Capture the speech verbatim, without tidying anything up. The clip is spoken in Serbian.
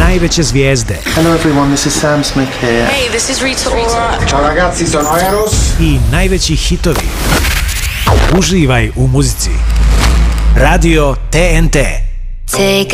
najveće zvijezde. Hello everyone, this is Sam Smith here. Hey, this is Rita Ora. Ciao ragazzi, sono Eros. I najveći hitovi. Uživaj u muzici. Radio T N T. Take